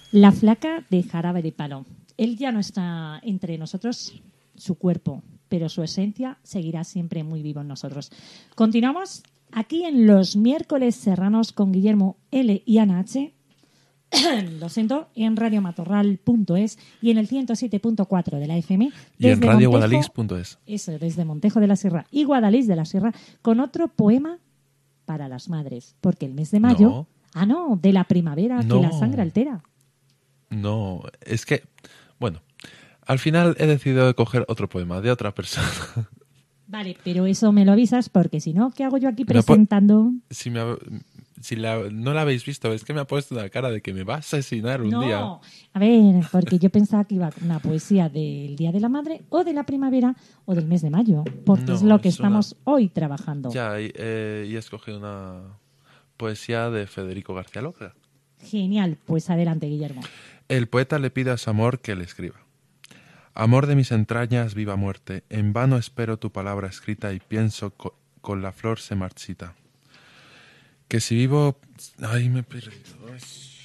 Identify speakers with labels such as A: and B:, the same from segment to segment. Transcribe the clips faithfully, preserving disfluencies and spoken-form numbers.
A: La flaca de Jarabe de Palo. Él ya no está entre nosotros, su cuerpo, pero su esencia seguirá siempre muy vivo en nosotros. Continuamos aquí en los miércoles serranos con Guillermo L y Ana H. Lo siento, en radiomatorral punto es y en el ciento siete punto cuatro de la F M.
B: Y en radio guadalix punto es.
A: Eso, desde Montejo de la Sierra y Guadalix de la Sierra, con otro poema para las madres. Porque el mes de mayo...
B: No.
A: Ah, no, de la primavera
B: No.
A: que la sangre altera.
B: No, es que... Bueno, al final he decidido coger otro poema de otra persona.
A: Vale, pero eso me lo avisas porque si no, ¿qué hago yo aquí
B: Me ha pu-
A: presentando?
B: Si, me ha- si la- no la habéis visto, es que me ha puesto una cara de que me va a asesinar un
A: No,
B: día.
A: a ver, porque yo pensaba que iba una poesía del Día de la Madre o de la primavera o del mes de mayo, porque
B: No,
A: es lo que
B: es una-
A: estamos hoy trabajando.
B: Ya, y, eh, y he escogido una poesía de Federico García Lorca.
A: Genial, pues adelante, Guillermo.
B: El poeta le pide a su amor que le escriba. Amor de mis entrañas, viva muerte, en vano espero tu palabra escrita y pienso co- con la flor se marchita. Que si vivo... Ay, me he perdido. Ay.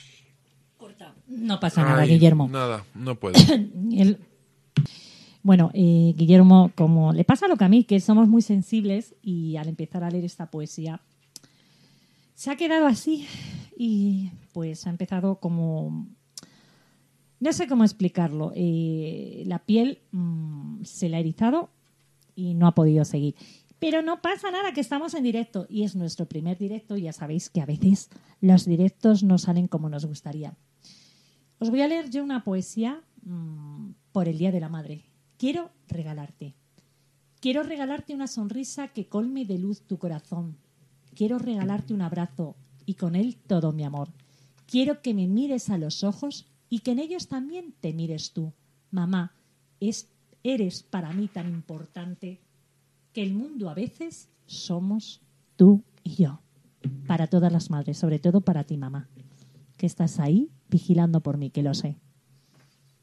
A: No pasa nada,
B: Ay,
A: Guillermo.
B: Nada, no puedo.
A: El- Bueno, eh, Guillermo, como le pasa lo que a mí, que somos muy sensibles y al empezar a leer esta poesía se ha quedado así y pues ha empezado como... No sé cómo explicarlo. Eh, la piel mmm, se le ha erizado y no ha podido seguir. Pero no pasa nada, que estamos en directo y es nuestro primer directo. Ya sabéis que a veces los directos no salen como nos gustaría. Os voy a leer yo una poesía mmm, por el Día de la Madre. Quiero regalarte. Quiero regalarte una sonrisa que colme de luz tu corazón. Quiero regalarte un abrazo y con él todo mi amor. Quiero que me mires a los ojos y que en ellos también te mires tú. Mamá, es, eres para mí tan importante que el mundo a veces somos tú y yo. Para todas las madres, sobre todo para ti, mamá, que estás ahí vigilando por mí, que lo sé.